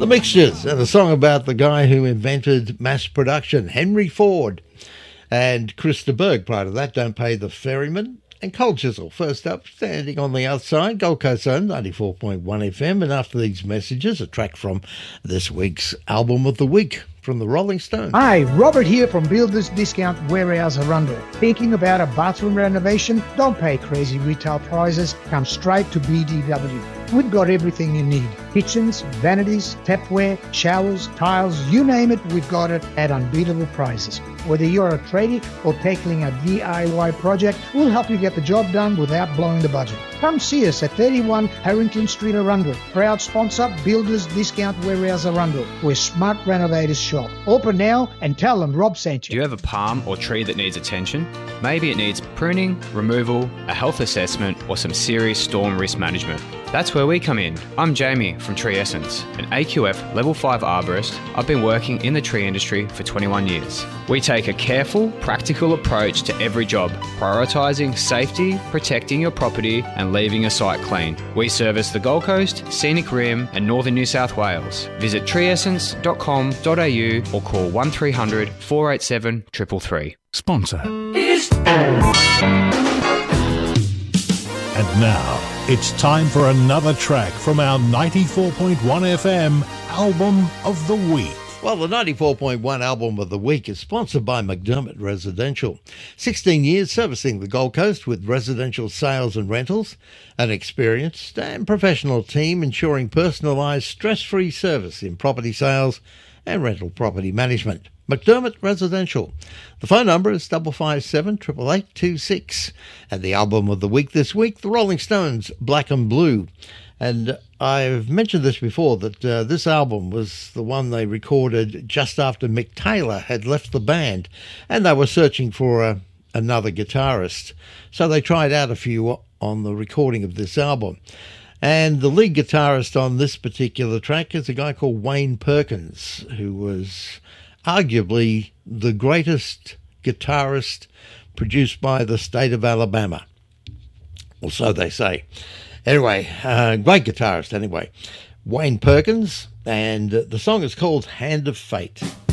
The Mixtures, and a song about the guy who invented mass production, Henry Ford. And Chris de Burgh, prior to that, Don't Pay the Ferryman. And Cold Chisel, first up, Standing on the Outside, Gold Coast Zone, 94.1 FM. And after these messages, a track from this week's Album of the Week from the Rolling Stones. Hi, Robert here from Builders Discount Warehouse Arundel. Thinking about a bathroom renovation? Don't pay crazy retail prices. Come straight to BDW. We've got everything you need. Kitchens, vanities, tapware, showers, tiles, you name it, we've got it at unbeatable prices. Whether you're a tradie or tackling a DIY project, we'll help you get the job done without blowing the budget. Come see us at 31 Harrington Street, Arundel. Proud sponsor, Builders Discount Warehouse Arundel, where smart renovators shop. Open now and tell them Rob sent you. Do you have a palm or tree that needs attention? Maybe it needs pruning, removal, a health assessment, or some serious storm risk management. That's where we come in. I'm Jamie from Tree Essence, an AQF Level 5 arborist. I've been working in the tree industry for 21 years. We take a careful, practical approach to every job, prioritising safety, protecting your property and leaving a site clean. We service the Gold Coast, Scenic Rim and Northern New South Wales. Visit treeessence.com.au or call 1300 487 333. Sponsor. And now, it's time for another track from our 94.1 FM Album of the Week. Well, the 94.1 Album of the Week is sponsored by McDermott Residential. 16 years servicing the Gold Coast with residential sales and rentals. An experienced and professional team ensuring personalised, stress-free service in property sales and rental property management. McDermott Residential. The phone number is 557 8826. And the Album of the Week this week, the Rolling Stones, Black and Blue. And I've mentioned this before, that this album was the one they recorded just after Mick Taylor had left the band, and they were searching for another guitarist. So they tried out a few on the recording of this album. And the lead guitarist on this particular track is a guy called Wayne Perkins, who was arguably the greatest guitarist produced by the state of Alabama. Or so they say. Anyway, great guitarist anyway. Wayne Perkins, and the song is called Hand of Fate.